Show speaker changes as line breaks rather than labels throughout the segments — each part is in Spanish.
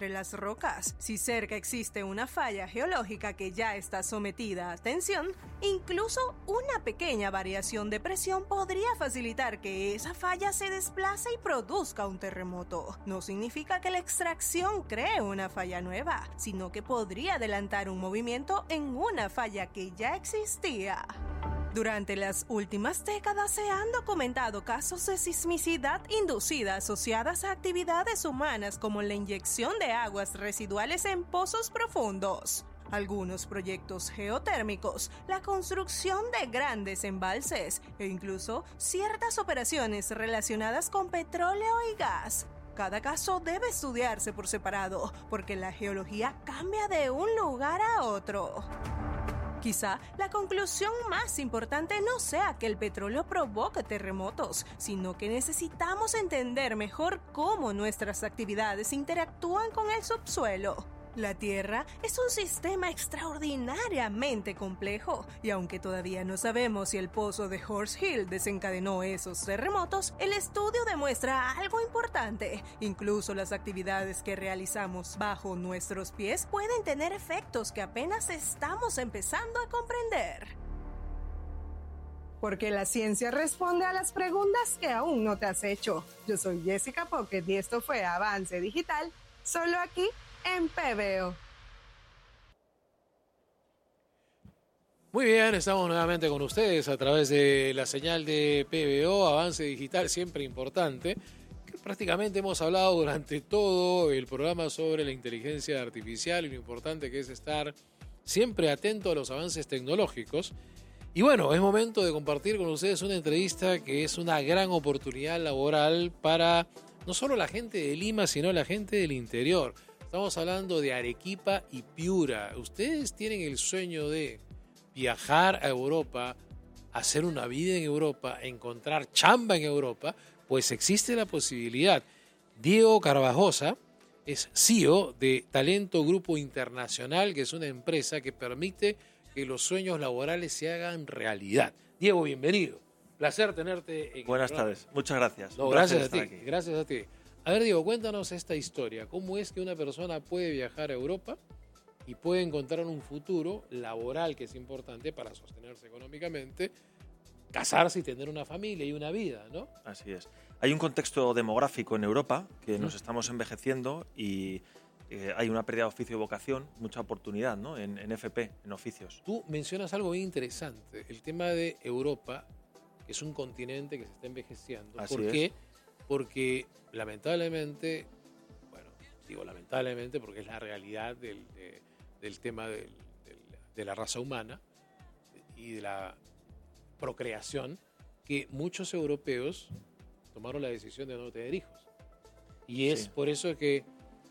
entre las rocas. Si cerca existe una falla geológica que ya está sometida a tensión, incluso una pequeña variación de presión podría facilitar que esa falla se desplace y produzca un terremoto. No significa que la extracción cree una falla nueva, sino que podría adelantar un movimiento en una falla que ya existía. Durante las últimas décadas se han documentado casos de sismicidad inducida asociadas a actividades humanas como la inyección de aguas residuales en pozos profundos, algunos proyectos geotérmicos, la construcción de grandes embalses e incluso ciertas operaciones relacionadas con petróleo y gas. Cada caso debe estudiarse por separado, porque la geología cambia de un lugar a otro. Quizá la conclusión más importante no sea que el petróleo provoque terremotos, sino que necesitamos entender mejor cómo nuestras actividades interactúan con el subsuelo. La Tierra es un sistema extraordinariamente complejo, y aunque todavía no sabemos si el pozo de Horse Hill desencadenó esos terremotos, el estudio demuestra algo importante. Incluso las actividades que realizamos bajo nuestros pies pueden tener efectos que apenas estamos empezando a comprender. Porque la ciencia responde a las preguntas que aún no te has hecho. Yo soy Jessica Pocket y esto fue Avance Digital, solo aquí en PBO.
Muy bien, estamos nuevamente con ustedes a través de la señal de PBO, Avance Digital, siempre importante. Prácticamente hemos hablado durante todo el programa sobre la inteligencia artificial y lo importante que es estar siempre atento a los avances tecnológicos. Y bueno, es momento de compartir con ustedes una entrevista que es una gran oportunidad laboral para no solo la gente de Lima, sino la gente del interior. Estamos hablando de Arequipa y Piura. Ustedes tienen el sueño de viajar a Europa, hacer una vida en Europa, encontrar chamba en Europa, pues existe la posibilidad. Diego Carvajosa es CEO de Talento Grupo Internacional, que es una empresa que permite que los sueños laborales se hagan realidad. Diego, bienvenido. Placer tenerte en
Buenas tardes. Muchas gracias.
No, gracias a ti. Gracias a ti. A ver, Diego, cuéntanos esta historia. ¿Cómo es que una persona puede viajar a Europa y puede encontrar un futuro laboral que es importante para sostenerse económicamente, casarse y tener una familia y una vida, ¿no?
Así es. Hay un contexto demográfico en Europa que nos estamos envejeciendo y hay una pérdida de oficio y vocación, mucha oportunidad, ¿no? En FP, en oficios.
Tú mencionas algo bien interesante, el tema de Europa, que es un continente que se está envejeciendo.
Así
¿Por
es.
qué? Porque lamentablemente, bueno, digo lamentablemente porque es la realidad del tema de la raza humana y de la procreación, que muchos europeos tomaron la decisión de no tener hijos. Y es por eso que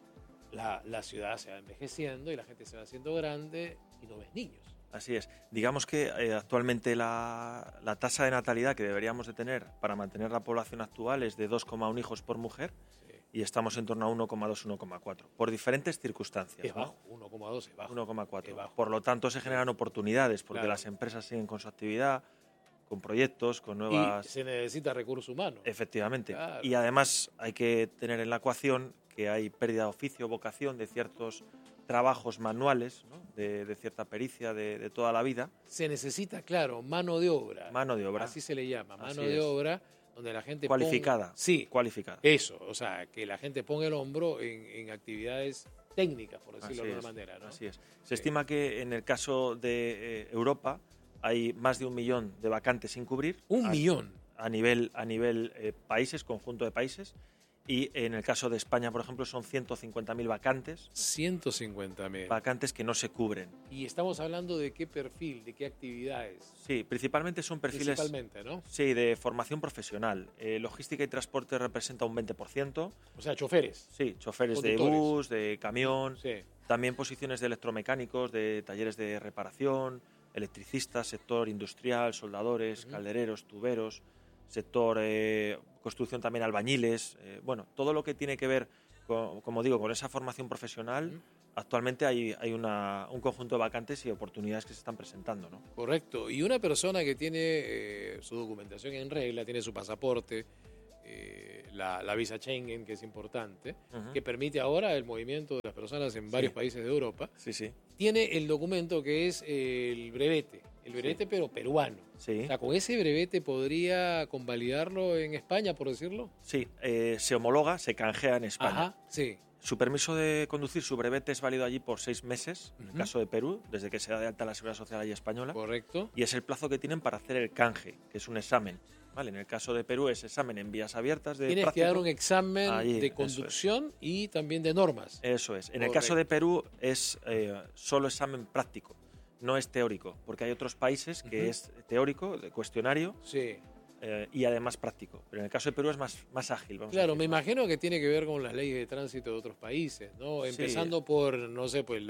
la ciudad se va envejeciendo y la gente se va haciendo grande y no ves niños.
Así es. Digamos que actualmente la tasa de natalidad que deberíamos de tener para mantener la población actual es de 2,1 hijos por mujer, y estamos en torno a 1,2, 1,4, por diferentes circunstancias.
Es bajo, 1,2 es bajo.
1,4. Por lo tanto, se generan oportunidades porque las empresas siguen con su actividad, con proyectos, con nuevas...
Y se necesita recurso humano.
Efectivamente.
Claro.
Y además hay que tener en la ecuación que hay pérdida de oficio, vocación de ciertos trabajos manuales, ¿no? de cierta pericia de toda la vida.
Se necesita, claro, mano de obra.
Mano de obra.
Así se le llama, mano
Así
de
es.
obra, donde la gente
cualificada.
Sí,
cualificada.
Eso, o sea, que la gente ponga el hombro en actividades técnicas, por decirlo de alguna manera, ¿no?
Así es. Se estima que en el caso de Europa hay más de 1 millón de vacantes sin cubrir.
¿1 millón?
A nivel países, conjunto de países. Y en el caso de España, por ejemplo, son 150.000 vacantes.
150.000.
Vacantes que no se cubren.
¿Y estamos hablando de qué perfil, de qué actividades?
Sí, principalmente son perfiles...
Principalmente, ¿no?
Sí, de formación profesional. Logística y transporte representa un 20%.
O sea, choferes.
Sí, choferes de bus, de camión.
Sí.
También posiciones de electromecánicos, de talleres de reparación, electricistas, sector industrial, soldadores, caldereros, tuberos, sector construcción también, albañiles. Bueno, todo lo que tiene que ver, como digo, con esa formación profesional. Actualmente hay un conjunto de vacantes y oportunidades que se están presentando, ¿no?
Correcto. Y una persona que tiene su documentación en regla, tiene su pasaporte, la visa Schengen, que es importante, que permite ahora el movimiento de personas en varios países de Europa,
Sí, sí.
tiene el documento que es el brevete pero peruano.
Sí.
O sea, ¿con ese brevete podría convalidarlo en España, por decirlo?
Sí, se homologa, se canjea en España.
Ajá, sí.
Su permiso de conducir, su brevete es válido allí por 6 meses, en el caso de Perú, desde que se da de alta la Seguridad Social allí española.
Correcto.
Y es el plazo que tienen para hacer el canje, que es un examen. ¿Vale? En el caso de Perú es examen en vías abiertas de
Tienes
práctico.
que dar un examen
Allí,
de
eso
conducción y también de normas.
Eso es. En el
Correcto.
caso de Perú es solo examen práctico, no es teórico, porque hay otros países que es teórico, de cuestionario,
Sí.
y además práctico. Pero en el caso de Perú es más ágil. Vamos a
Claro,
decir.
me imagino que tiene que ver con las leyes de tránsito de otros países, ¿no?
Sí.
Empezando por, no sé, pues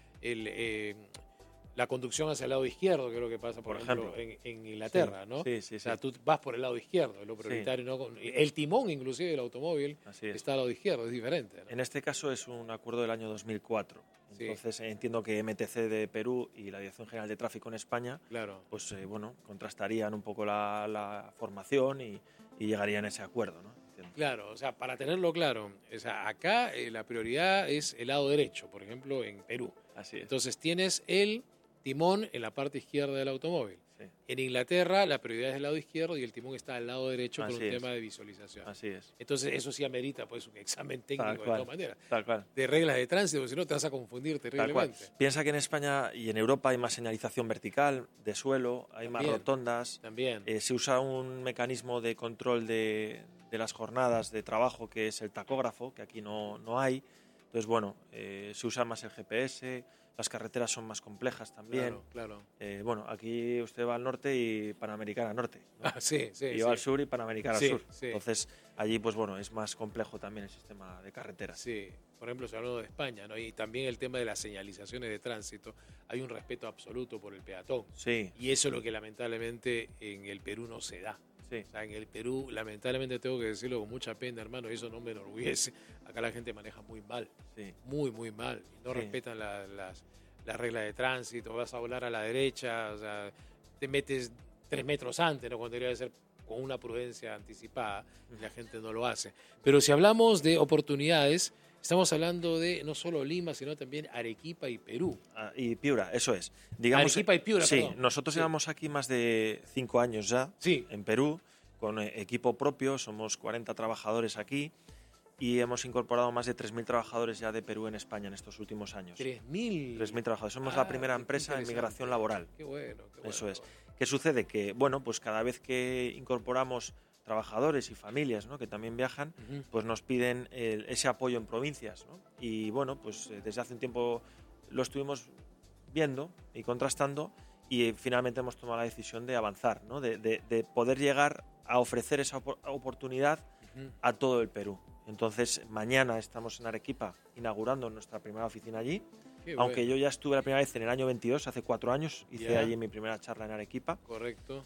la conducción hacia el lado izquierdo, creo que pasa, por ejemplo, en Inglaterra,
Sí,
¿no?
sí, sí,
O sea,
sí.
tú vas por el lado izquierdo, es lo prioritario, ¿no? El timón, inclusive, del automóvil
Así es.
está al lado izquierdo, es diferente, ¿no?
En este caso es un acuerdo del año 2004.
Sí.
Entonces entiendo que MTC de Perú y la Dirección General de Tráfico en España
Claro.
pues contrastarían un poco la formación y llegarían a ese acuerdo, ¿no? Entiendo.
Claro, o sea, para tenerlo claro, o sea, acá la prioridad es el lado derecho, por ejemplo, en Perú.
Así es.
Entonces tienes el timón en la parte izquierda del automóvil.
Sí.
En Inglaterra la prioridad es el lado izquierdo y el timón está al lado derecho por
Así
un
es.
tema de visualización.
Así es.
Entonces eso sí amerita pues un examen técnico
Tal
de
cual.
todas maneras.
Tal cual.
De reglas de tránsito, porque si no te vas a confundir
Tal cual.
terriblemente.
Piensa que en España y en Europa hay más señalización vertical, de suelo, hay más
También.
rotondas.
También.
Se usa un mecanismo de control de las jornadas de trabajo que es el tacógrafo, que aquí no hay. Entonces, se usa más el GPS, las carreteras son más complejas también.
Claro.
Aquí usted va al norte y Panamericana Norte, ¿no?
Sí.
Y yo al sur y Panamericana
Sí,
Sur.
sí.
Entonces, allí, es más complejo también el sistema de carreteras.
Sí, por ejemplo, se habló de España, ¿no? Y también el tema de las señalizaciones de tránsito. Hay un respeto absoluto por el peatón.
Sí,
Y eso es lo que lamentablemente en el Perú no se da.
sí.
O sea, en el Perú, lamentablemente tengo que decirlo con mucha pena, hermano, y eso no me enorgullece. Acá la gente maneja muy mal,
Sí.
muy mal. Y no
Sí.
respetan las reglas de tránsito, vas a volar a la derecha, o sea, te metes 3 metros antes, ¿no? Cuando debería ser con una prudencia anticipada, la gente no lo hace. Pero si hablamos de oportunidades, estamos hablando de no solo Lima, sino también Arequipa y Perú.
Y Piura, eso es.
Arequipa y Piura,
Sí,
perdón.
nosotros
Sí.
llevamos aquí más de 5 años ya,
Sí.
en Perú, con equipo propio, somos 40 trabajadores aquí y hemos incorporado más de 3.000 trabajadores ya de Perú en España en estos últimos años.
3.000.
3.000 trabajadores. Somos la primera empresa en migración laboral.
Qué bueno.
Eso es. ¿Qué sucede? Que, pues cada vez que incorporamos trabajadores y familias, ¿no?, que también viajan,
Ujú.
pues nos piden ese apoyo en provincias, ¿no? Y desde hace un tiempo lo estuvimos viendo y contrastando y finalmente hemos tomado la decisión de avanzar, ¿no?, de poder llegar a ofrecer esa oportunidad
Ujú.
a todo el Perú. Entonces, mañana estamos en Arequipa inaugurando nuestra primera oficina allí.
Qué
Aunque
bueno.
yo ya estuve la primera vez en el año 22, hace 4 años, hice
Ya.
allí mi primera charla en Arequipa.
Correcto.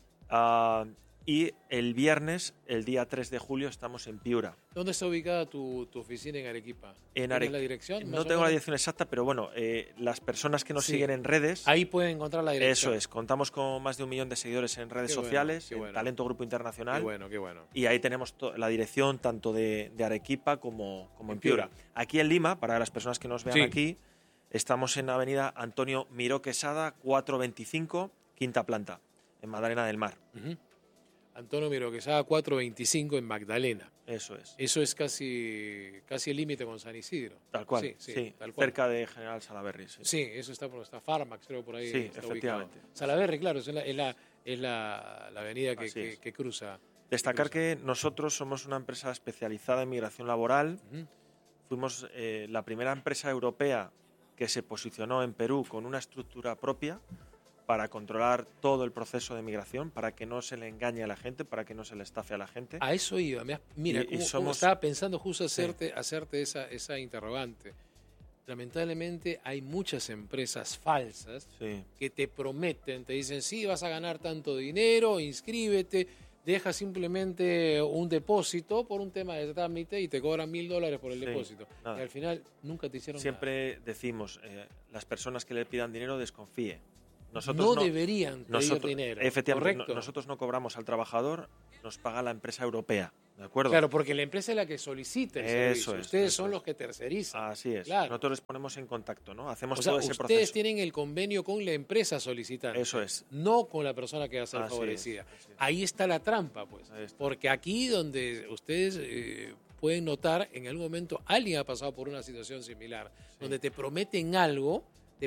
Y el viernes, el día 3 de julio, estamos en Piura.
¿Dónde está ubicada tu oficina en Arequipa?
En
¿Tienes la dirección? más
No
o
tengo la
menos?
dirección exacta, pero las personas que nos
Sí.
siguen en redes,
Ahí pueden encontrar la dirección.
eso es, contamos con más de 1 millón de seguidores en redes
Qué bueno,
sociales,
qué
en
bueno.
Talento Grupo Internacional.
Qué bueno.
Y ahí tenemos la dirección tanto de Arequipa como en
En
Piura.
Piura.
Aquí en Lima, para las personas que nos vean
Sí.
aquí, estamos en la avenida Antonio Miró Quesada, 425, quinta planta, en Magdalena del Mar.
Ujú. Antonio Miroquesada 425 en Magdalena.
Eso es.
Eso es casi el límite con San Isidro.
Tal cual, sí,
tal cual.
cerca de General Salaberry. Sí.
Sí, eso está por está Farmax, creo por ahí.
Sí,
está
efectivamente.
ubicado. Salaberry, claro, es la avenida
Así es.
que cruza.
Destacar que nosotros somos una empresa especializada en migración laboral.
Ujú.
Fuimos la primera empresa europea que se posicionó en Perú con una estructura propia para controlar todo el proceso de migración, para que no se le engañe a la gente, para que no se le estafe a la gente.
A eso iba. Mira,
Y
cómo
somos-
estaba pensando justo hacerte esa interrogante. Lamentablemente hay muchas empresas falsas
Sí,
que te prometen, te dicen, sí, vas a ganar tanto dinero, inscríbete, deja simplemente un depósito por un tema de trámite y te cobran $1.000 por el
Sí,
depósito.
nada.
Y al final nunca te hicieron
siempre decimos, las personas que le pidan dinero desconfíe.
nada.
Nosotros
No deberían pedir dinero.
Efectivamente,
Correcto.
nosotros no cobramos al trabajador, nos paga la empresa europea. ¿de acuerdo?
Claro, porque la empresa es la que solicita el servicio. Ustedes son los que tercerizan.
Así es.
Claro.
Nosotros les ponemos en contacto, ¿no? Hacemos
O sea,
todo ese
ustedes
proceso.
tienen el convenio con la empresa solicitante.
Eso es.
No con la persona que va a ser
Así
favorecida.
es.
Ahí está la trampa, pues.
Ahí está.
Porque aquí donde ustedes pueden notar, en algún momento alguien ha pasado por una situación similar, donde te prometen algo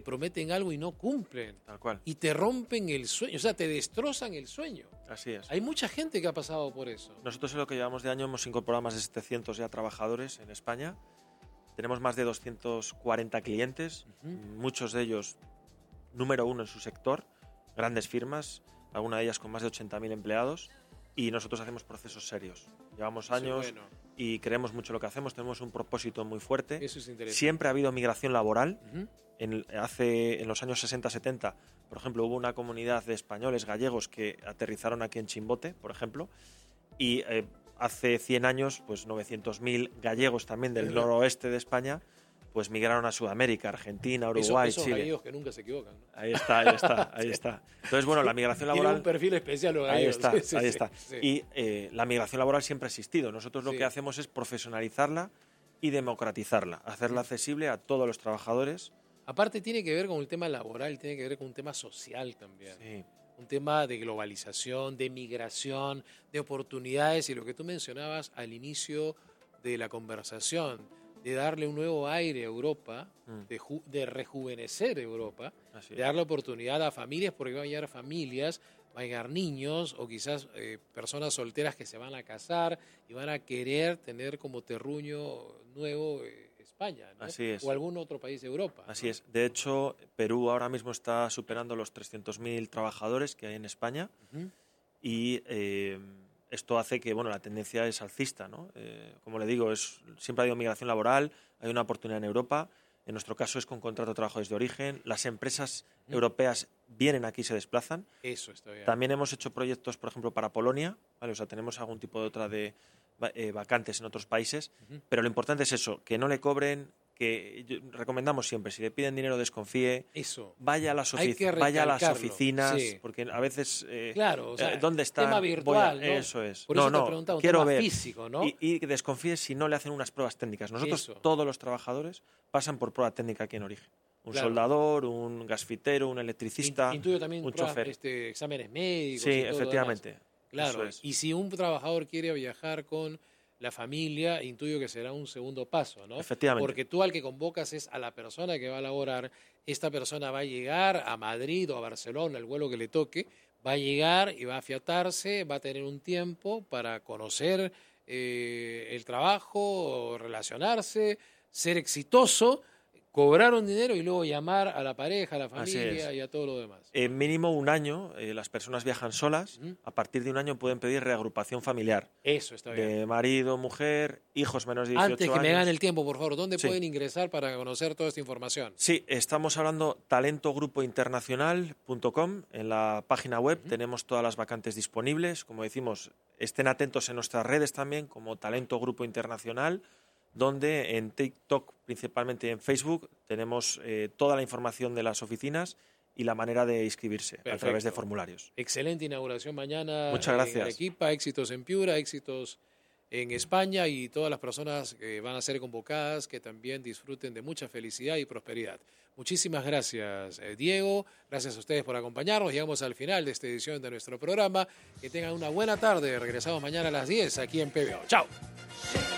y no cumplen.
Tal cual.
Y te rompen el sueño, o sea, te destrozan el sueño.
Así es.
Hay mucha gente que ha pasado por eso.
Nosotros en lo que llevamos de año hemos incorporado más de 700 ya trabajadores en España. Tenemos más de 240 clientes, muchos de ellos número uno en su sector, grandes firmas, alguna de ellas con más de 80.000 empleados, y nosotros hacemos procesos serios. Llevamos años
Eso es bueno.
y creemos mucho en lo que hacemos, tenemos un propósito muy fuerte.
Eso es interesante.
Siempre ha habido migración laboral.
Ujú.
En los años 60-70, por ejemplo, hubo una comunidad de españoles gallegos que aterrizaron aquí en Chimbote, por ejemplo, y hace 100 años, pues 900.000 gallegos también del noroeste de España, pues migraron a Sudamérica, Argentina, Uruguay,
esos
Chile.
gallegos que nunca se equivocan, ¿no?
Ahí está. Entonces, bueno, la migración
Tienen
laboral...
un perfil especial los
Ahí
gallegos.
está, ahí está.
Sí.
Y la migración laboral siempre ha existido. Nosotros lo
Sí.
que hacemos es profesionalizarla y democratizarla, hacerla accesible a todos los trabajadores.
Aparte tiene que ver con el tema laboral, tiene que ver con un tema social también.
Sí.
Un tema de globalización, de migración, de oportunidades y lo que tú mencionabas al inicio de la conversación, de darle un nuevo aire a Europa, de rejuvenecer Europa,
Así
de
es.
darle oportunidad a familias, porque van a llegar familias, van a llegar niños o quizás personas solteras que se van a casar y van a querer tener como terruño nuevo España, ¿no?
Así es.
O algún otro país de Europa.
Así
¿no?
es. De hecho, Perú ahora mismo está superando los 300.000 trabajadores que hay en España
Ujú.
y esto hace que la tendencia es alcista, ¿no? Como le digo, siempre ha habido migración laboral, hay una oportunidad en Europa. En nuestro caso es con contrato de trabajo desde origen. Las empresas europeas vienen aquí y se desplazan.
Eso está bien.
También hemos hecho proyectos, por ejemplo, para Polonia, ¿vale? O sea, tenemos algún tipo de otra de vacantes en otros países, pero lo importante es eso, que no le cobren, recomendamos siempre, si le piden dinero desconfíe,
Eso.
vaya a las,
Hay que
vaya a las
recalcarlo,
oficinas,
sí.
porque a veces,
Claro, o sea,
¿dónde está?
tema virtual, ¿no?
Eso es.
Por eso te preguntaba, un
quiero
tema
ver.
físico, ¿no?
Y que desconfíe si no le hacen unas pruebas técnicas. Nosotros,
Eso.
todos los trabajadores, pasan por prueba técnica aquí en origen. Un
Claro.
soldador, un gasfitero, un electricista,
Intuyo también
un
pruebas,
chofer.
exámenes médicos.
Sí,
y todo lo
efectivamente.
demás. Claro,
Eso es.
y si un trabajador quiere viajar con la familia, intuyo que será un segundo paso, ¿no?
Efectivamente.
Porque tú al que convocas es a la persona que va a laborar, esta persona va a llegar a Madrid o a Barcelona, el vuelo que le toque, va a llegar y va a afiatarse, va a tener un tiempo para conocer el trabajo, relacionarse, ser exitoso, cobrar un dinero y luego llamar a la pareja, a la
Así
familia
es.
y a todo lo demás.
Mínimo un año, las personas viajan solas.
Ujú.
A partir de un año pueden pedir reagrupación familiar.
Eso está bien.
De marido, mujer, hijos menores de 18
Antes que
años.
me gane el tiempo, por favor, ¿dónde
Sí.
pueden ingresar para conocer toda esta información?
Sí, estamos hablando talentogrupointernacional.com. En la página web tenemos todas las vacantes disponibles. Como decimos, estén atentos en nuestras redes también, como Talento Grupo Internacional, donde en TikTok, principalmente en Facebook, tenemos toda la información de las oficinas y la manera de inscribirse a
Perfecto.
través de formularios.
Excelente inauguración mañana.
Muchas gracias.
En Arequipa, éxitos en Piura, éxitos en España y todas las personas que van a ser convocadas que también disfruten de mucha felicidad y prosperidad. Muchísimas gracias, Diego. Gracias a ustedes por acompañarnos. Llegamos al final de esta edición de nuestro programa. Que tengan una buena tarde. Regresamos mañana a las 10 aquí en PBO. ¡Chao!